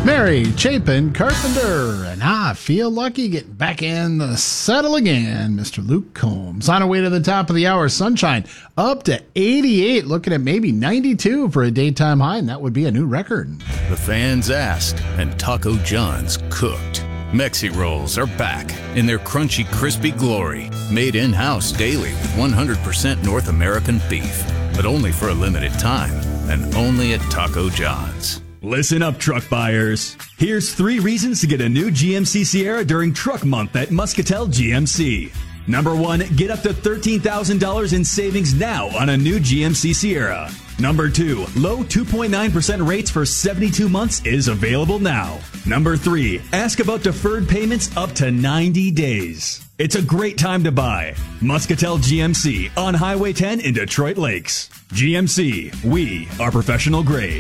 Mary Chapin Carpenter, and I feel lucky getting back in the saddle again. Mr. Luke Combs on our way to the top of the hour. Sunshine up to 88, looking at maybe 92 for a daytime high, and that would be a new record. The fans asked, and Taco John's cooked. Mexi Rolls are back in their crunchy, crispy glory, made in-house daily with 100% North American beef, but only for a limited time, and only at Taco John's. Listen up, truck buyers. Here's 3 reasons to get a new GMC Sierra during Truck Month at Muscatel GMC. Number 1, get up to $13,000 in savings now on a new GMC Sierra. Number 2, low 2.9% rates for 72 months is available now. Number 3, ask about deferred payments up to 90 days. It's a great time to buy. Muscatel GMC on Highway 10 in Detroit Lakes. GMC, we are professional grade.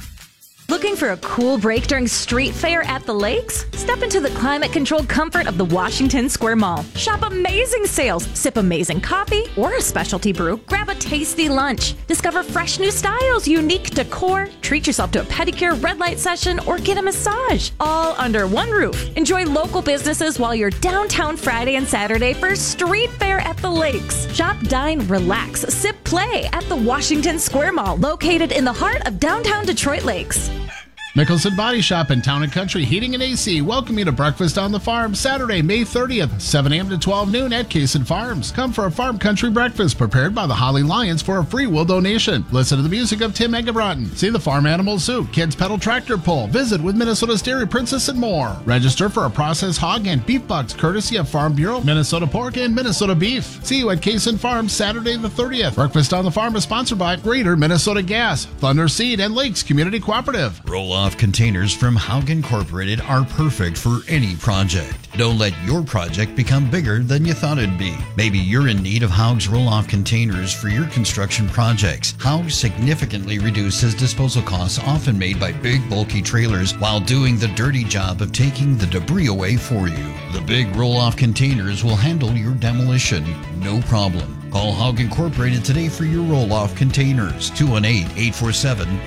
Looking for a cool break during Street Fair at the Lakes? Step into the climate-controlled comfort of the Washington Square Mall. Shop amazing sales, sip amazing coffee or a specialty brew, grab a tasty lunch, discover fresh new styles, unique decor, treat yourself to a pedicure, red light session, or get a massage. All under one roof. Enjoy local businesses while you're downtown Friday and Saturday for Street Fair at the Lakes. Shop, dine, relax, sip, play at the Washington Square Mall, located in the heart of downtown Detroit Lakes. Mickelson Body Shop in Town and Country Heating and AC welcome you to Breakfast on the Farm Saturday, May 30th, 7 a.m. to 12 noon at Kaysen Farms. Come for a farm country breakfast prepared by the Holly Lions for a free will donation. Listen to the music of Tim Eggebrotten. See the farm animal zoo, kids pedal tractor pull, visit with Minnesota's Dairy Princess and more. Register for a processed hog and beef bucks courtesy of Farm Bureau, Minnesota Pork, and Minnesota Beef. See you at Kaysen Farms Saturday the 30th. Breakfast on the Farm is sponsored by Greater Minnesota Gas, Thunder Seed, and Lakes Community Cooperative. Roll-off containers from Haug Incorporated are perfect for any project. Don't let your project become bigger than you thought it'd be. Maybe you're in need of Haug's roll-off containers for your construction projects. Haug significantly reduces disposal costs often made by big, bulky trailers while doing the dirty job of taking the debris away for you. The big roll-off containers will handle your demolition, no problem. Call Haug Incorporated today for your roll-off containers.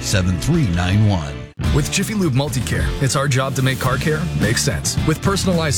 218-847-7391. With Jiffy Lube Multicare, it's our job to make car care make sense. With personalized